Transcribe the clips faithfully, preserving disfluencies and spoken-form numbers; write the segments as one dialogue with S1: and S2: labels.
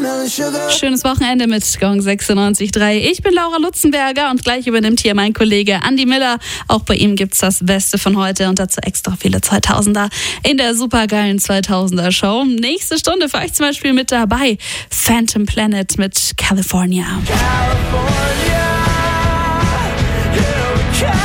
S1: Schönes Wochenende mit Gong sechsundneunzig Komma drei. Ich bin Laura Lutzenberger und gleich übernimmt hier mein Kollege Andi Miller. Auch bei ihm gibt's das Beste von heute und dazu extra viele zweitausender in der supergeilen zweitausender Show. Nächste Stunde für euch zum Beispiel mit dabei Phantom Planet mit California. California, here we come.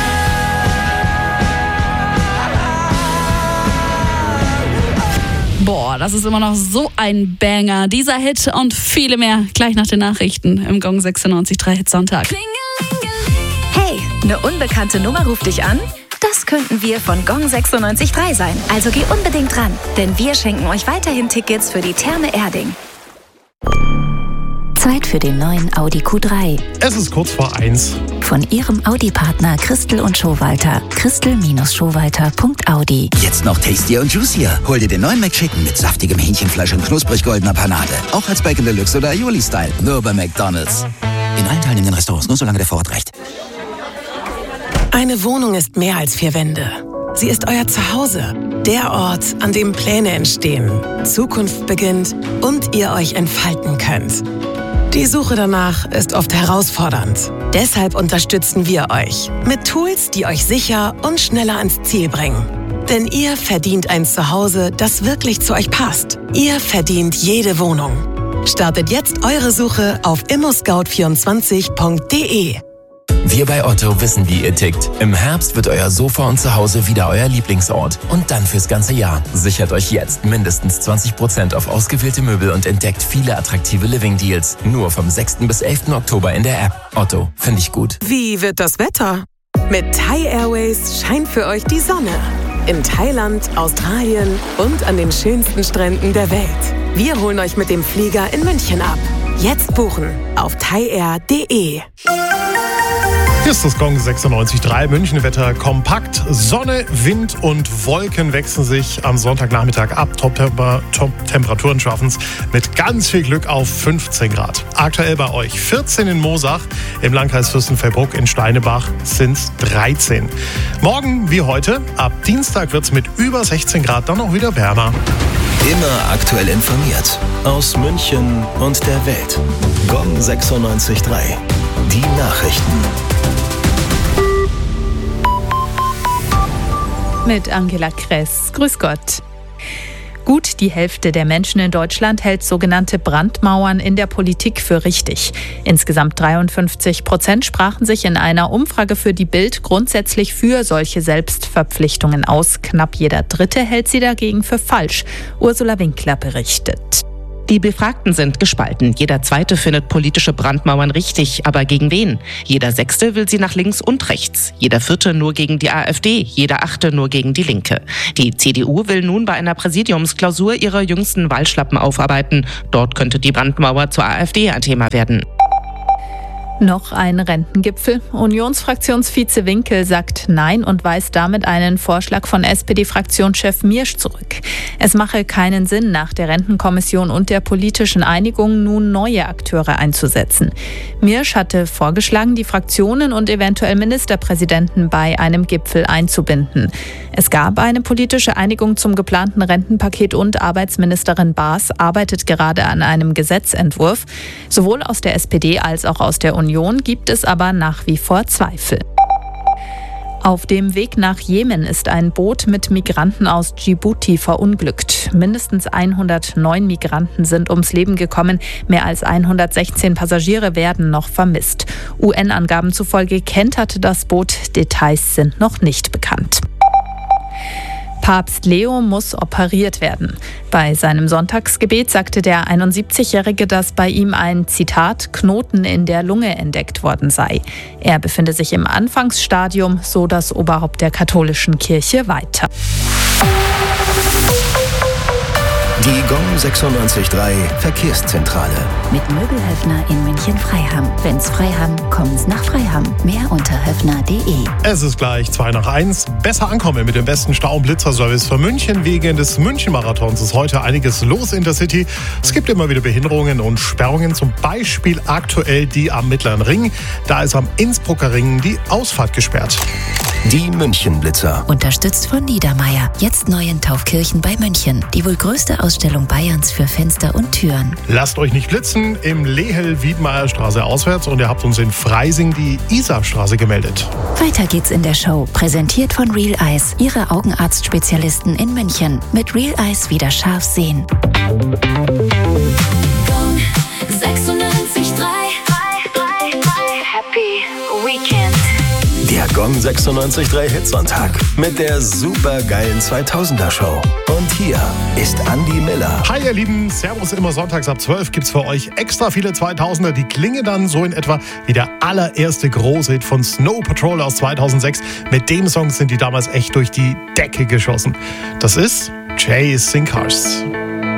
S1: Boah, das ist immer noch so ein Banger. Dieser Hit und viele mehr gleich nach den Nachrichten im Gong sechsundneunzig Komma drei Hit Sonntag.
S2: Hey, eine unbekannte Nummer ruft dich an? Das könnten wir von Gong sechsundneunzig Komma drei sein. Also geh unbedingt dran, denn wir schenken euch weiterhin Tickets für die Therme Erding. Zeit für den neuen Audi Q drei.
S3: Es ist kurz vor eins.
S2: Von Ihrem Audi-Partner Christel und Schowalter. Christel Schowalter Punkt Audi.
S4: Jetzt noch tastier und juicier. Hol dir den neuen McChicken mit saftigem Hähnchenfleisch und knusprig goldener Panade. Auch als Bacon Deluxe oder Aioli-Style. Nur bei McDonald's. In allen teilnehmenden Restaurants, nur solange der Vorrat reicht.
S5: Eine Wohnung ist mehr als vier Wände. Sie ist euer Zuhause. Der Ort, an dem Pläne entstehen, Zukunft beginnt und ihr euch entfalten könnt. Die Suche danach ist oft herausfordernd. Deshalb unterstützen wir euch mit Tools, die euch sicher und schneller ans Ziel bringen. Denn ihr verdient ein Zuhause, das wirklich zu euch passt. Ihr verdient jede Wohnung. Startet jetzt eure Suche auf immo scout vierundzwanzig Punkt de.
S6: Wir bei Otto wissen, wie ihr tickt. Im Herbst wird euer Sofa und Zuhause wieder euer Lieblingsort. Und dann fürs ganze Jahr. Sichert euch jetzt mindestens zwanzig Prozent auf ausgewählte Möbel und entdeckt viele attraktive Living-Deals. Nur vom sechsten bis elften Oktober in der App. Otto, finde ich gut.
S5: Wie wird das Wetter? Mit Thai Airways scheint für euch die Sonne. In Thailand, Australien und an den schönsten Stränden der Welt. Wir holen euch mit dem Flieger in München ab. Jetzt buchen auf thaiair punkt de.
S3: Hier ist das Gong sechsundneunzig Komma drei München-Wetter kompakt. Sonne, Wind und Wolken wechseln sich am Sonntagnachmittag ab. Top-Temperaturen schaffen es mit ganz viel Glück auf fünfzehn Grad. Aktuell bei euch vierzehn in Mosach, im Landkreis Fürstenfeldbruck in Steinebach sind es dreizehn. Morgen wie heute, ab Dienstag wird es mit über sechzehn Grad dann auch wieder wärmer.
S7: Immer aktuell informiert aus München und der Welt. Gong sechsundneunzig Komma drei. Die Nachrichten.
S8: Mit Angela Kress. Grüß Gott. Gut die Hälfte der Menschen in Deutschland hält sogenannte Brandmauern in der Politik für richtig. Insgesamt dreiundfünfzig Prozent sprachen sich in einer Umfrage für die Bild grundsätzlich für solche Selbstverpflichtungen aus. Knapp jeder Dritte hält sie dagegen für falsch. Ursula Winkler berichtet.
S9: Die Befragten sind gespalten. Jeder Zweite findet politische Brandmauern richtig, aber gegen wen? Jeder Sechste will sie nach links und rechts. Jeder Vierte nur gegen die AfD, jeder Achte nur gegen die Linke. Die C D U will nun bei einer Präsidiumsklausur ihre jüngsten Wahlschlappen aufarbeiten. Dort könnte die Brandmauer zur AfD ein Thema werden.
S8: Noch ein Rentengipfel. Unionsfraktionsvize Winkel sagt Nein und weist damit einen Vorschlag von S P D-Fraktionschef Miersch zurück. Es mache keinen Sinn, nach der Rentenkommission und der politischen Einigung nun neue Akteure einzusetzen. Miersch hatte vorgeschlagen, die Fraktionen und eventuell Ministerpräsidenten bei einem Gipfel einzubinden. Es gab eine politische Einigung zum geplanten Rentenpaket und Arbeitsministerin Baas arbeitet gerade an einem Gesetzentwurf. Sowohl aus der S P D als auch aus der Union gibt es aber nach wie vor Zweifel. Auf dem Weg nach Jemen ist ein Boot mit Migranten aus Djibouti verunglückt. Mindestens hundertneun Migranten sind ums Leben gekommen. Mehr als hundertsechzehn Passagiere werden noch vermisst. U N-Angaben zufolge kenterte das Boot. Details sind noch nicht bekannt. Papst Leo muss operiert werden. Bei seinem Sonntagsgebet sagte der einundsiebzigjährige, dass bei ihm ein, Zitat, Knoten in der Lunge entdeckt worden sei. Er befinde sich im Anfangsstadium, so das Oberhaupt der katholischen Kirche weiter.
S7: Die Gong sechsundneunzig Komma drei Verkehrszentrale.
S2: Mit Möbelhöfner in München-Freiham. Wenn's Freiham, kommen's nach Freiham. Mehr unter höfner punkt de.
S3: Es ist gleich zwei nach eins. Besser ankommen mit dem besten Stau- und Blitzerservice für München. Wegen des München-Marathons ist heute einiges los in der City. Es gibt immer wieder Behinderungen und Sperrungen. Zum Beispiel aktuell die am Mittleren Ring. Da ist am Innsbrucker Ring die Ausfahrt gesperrt.
S7: Die München-Blitzer.
S10: Unterstützt von Niedermeyer. Jetzt neu in Taufkirchen bei München. Die wohl größte Ausstellung Bayerns für Fenster und Türen.
S3: Lasst euch nicht blitzen, im Lehel-Wiedmeier-Straße auswärts und ihr habt uns in Freising die Isarstraße gemeldet.
S10: Weiter geht's in der Show. Präsentiert von Real Eyes, Ihre Augenarztspezialisten in München. Mit Real Eyes wieder scharf sehen.
S2: sechsundneunzig Komma drei Happy Weekend.
S7: Der Gong sechsundneunzig Komma drei Hitsonntag mit der supergeilen zweitausender Show. Und hier ist Andi Miller.
S3: Hi ihr Lieben, Servus, immer sonntags ab zwölf gibt's für euch extra viele zweitausender. Die klingen dann so in etwa wie der allererste Großhit von Snow Patrol aus zweitausendsechs. Mit dem Song sind die damals echt durch die Decke geschossen. Das ist Chasing Cars.